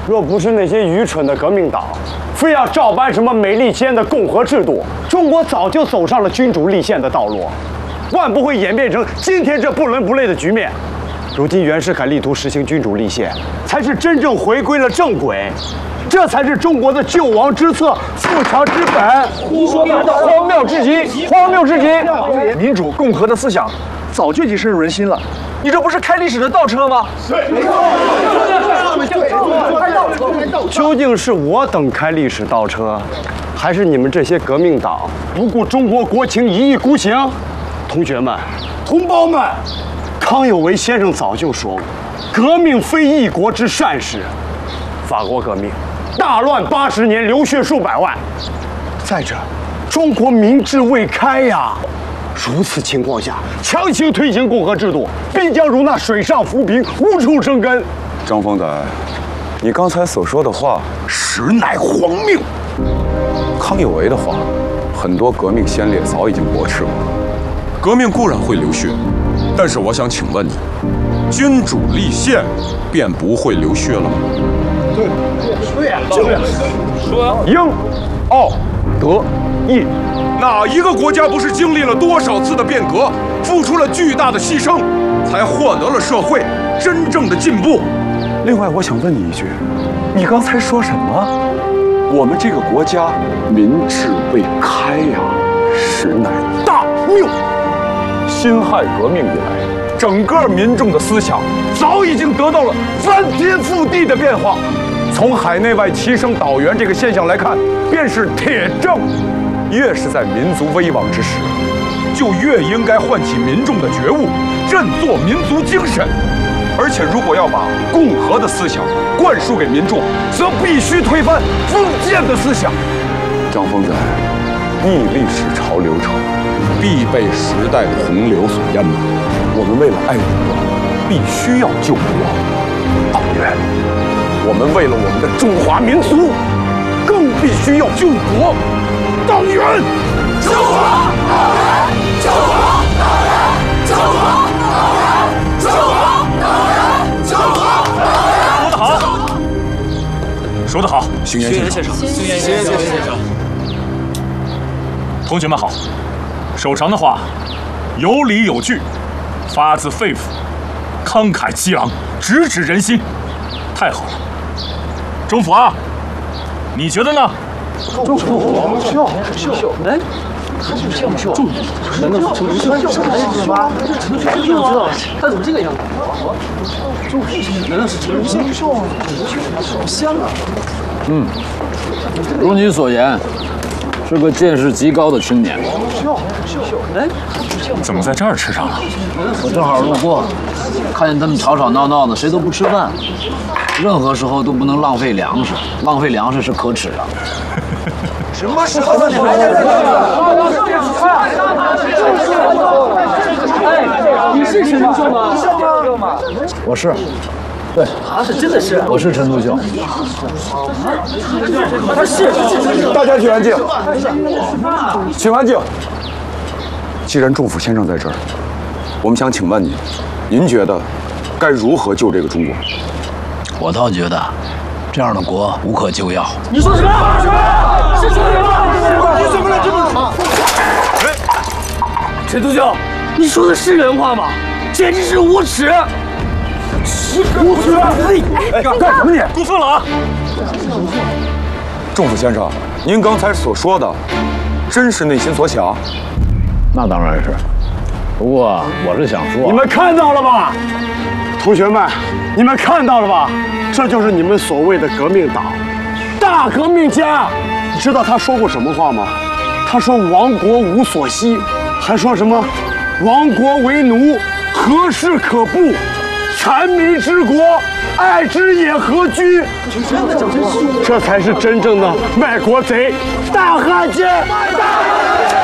若不是那些愚蠢的革命党，非要照搬什么美利坚的共和制度，中国早就走上了君主立宪的道路，万不会演变成今天这不伦不类的局面。如今袁世凯力图实行君主立宪，才是真正回归了正轨，这才是中国的救亡之策、富强之本。荒谬至极，荒谬至极！ 民主共和的思想早就已经深入人心了，你这不是开历史的倒车吗？ 究竟是我等开历史倒车，还是你们这些革命党不顾中国国情一意孤行？同学们，同胞们，康有为先生早就说过，革命非一国之善事。法国革命大乱80年，流血数百万。再者，中国民智未开呀。如此情况下，强行推行共和制度，必将如那水上浮萍，无处生根。 张丰仔，你刚才所说的话实乃荒谬。康有为的话，很多革命先烈早已经驳斥过。 革命固然会流血，但是我想请问你，君主立宪便不会流血了吗？ 对呀， 英、奥、德、意， 哪一个国家不是经历了多少次的变革，付出了巨大的牺牲，才获得了社会真正的进步？ 另外，我想问你一句，你刚才说什么？我们这个国家民智未开呀，实乃大谬。辛亥革命以来，整个民众的思想早已经得到了翻天覆地的变化。从海内外齐声导员这个现象来看，便是铁证。越是在民族危亡之时，就越应该唤起民众的觉悟，振作民族精神。而且，如果要把共和的思想灌输给民众，则必须推翻封建的思想。张丰仔，逆历史潮流者，必被时代的洪流所淹没。我们为了爱国，必须要救国。党员，我们为了我们的中华民族，更必须要救国。党员，救国！党员，救国！党员，救国！党员，救国！党员，救国！党员， 说得好，星爷先生，同学们好，手长的话有理有据，发自肺腑，慷慨激昂，直指人心，太好了。中府啊，你觉得呢？ 中府秀，哎，秀，难道是陈独秀吗？陈独秀这个样子，他怎么这个样子？中府难道是陈独秀啊？好像啊。 如你所言，是个见识极高的青年。 哎， 怎么在这儿吃上了？ 我正好路过，看见他们吵吵闹闹的，谁都不吃饭。任何时候都不能浪费粮食，浪费粮食是可耻的。 什么时候你还在这里？哎，你是陈独秀吗？ 我是，对， 啊，是真的是， 我是陈独秀。 他是。 大家请安静，请安静。既然仲甫先生在这儿，我们想请问您觉得该如何救这个中国？ 我倒觉得，这样的国无可救药。 你说什么？是说什么？你怎么能这么说？陈独秀，你说的是人话吗？简直是无耻！无耻！ 哎，干什么你？ 过分了啊！ 仲甫先生，您刚才所说的，真是内心所想？ 那当然是。不过我是想说， 你们看到了吧，同学们，你们看到了吧？这就是你们所谓的革命党，大革命家。你知道他说过什么话吗？他说亡国无所惜，还说什么亡国为奴，何事可怖？残民之国，爱之也何居？这才是真正的卖国贼，大汉奸！